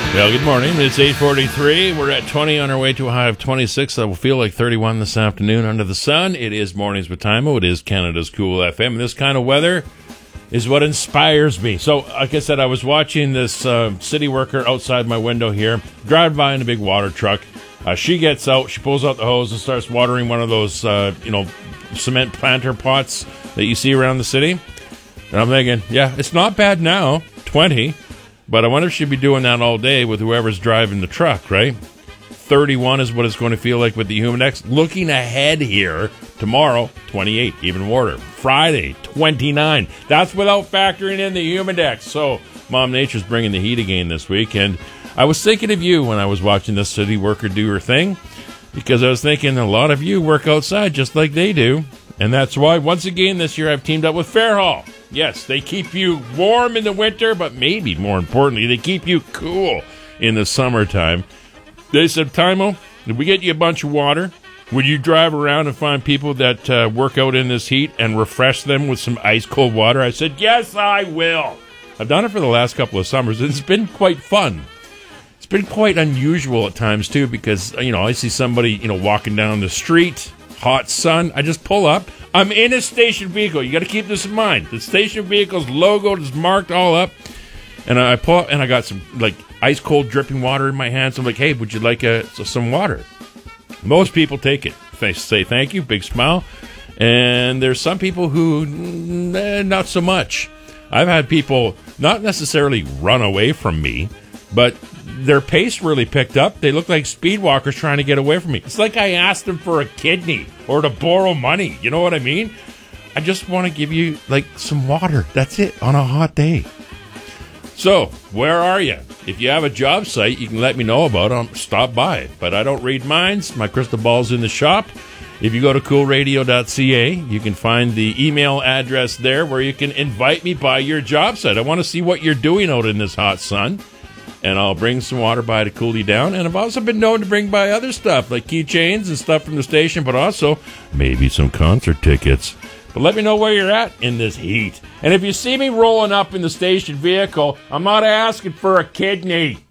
Well, good morning. It's 8:43. We're at 20 on our way to a high of 26. That will feel like 31 this afternoon under the sun. It is Mornings with Timo. It is Canada's Cool FM. And this kind of weather is what inspires me. So, like I said, I was watching this city worker outside my window here, drive by in a big water truck. She gets out, she pulls out the hose and starts watering one of those, cement planter pots that you see around the city. And I'm thinking, yeah, it's not bad now, 20. But I wonder if she'd be doing that all day with whoever's driving the truck, right? 31 is what it's going to feel like with the Humidex. Looking ahead here, tomorrow, 28, even warmer. Friday, 29. That's without factoring in the Humidex. So Mom Nature's bringing the heat again this week. And I was thinking of you when I was watching this city worker do her thing, because I was thinking a lot of you work outside just like they do. And that's why, once again, this year I've teamed up with Fairhall. Yes, they keep you warm in the winter, but maybe more importantly, they keep you cool in the summertime. They said, Timo, if we get you a bunch of water, would you drive around and find people that work out in this heat and refresh them with some ice-cold water? I said, yes, I will. I've done it for the last couple of summers, and it's been quite fun. It's been quite unusual at times, too, because, I see somebody, walking down the street, hot sun. I just pull up. I'm in a station vehicle. You got to keep this in mind. The station vehicle's logo is marked all up. And I pull up, and I got some, ice cold dripping water in my hands. I'm like, hey, would you like some water? Most people take it. They say thank you, big smile. And there's some people who, not so much. I've had people not necessarily run away from me, but their pace really picked up. They look like speed walkers trying to get away from me. It's like I asked them for a kidney or to borrow money. You know what I mean? I just want to give you, some water. That's it, on a hot day. So, where are you? If you have a job site, you can let me know about it. Stop by. But I don't read minds. My crystal ball's in the shop. If you go to coolradio.ca, you can find the email address there where you can invite me by your job site. I want to see what you're doing out in this hot sun. And I'll bring some water by to cool you down. And I've also been known to bring by other stuff, like keychains and stuff from the station, but also maybe some concert tickets. But let me know where you're at in this heat. And if you see me rolling up in the station vehicle, I'm not asking for a kidney.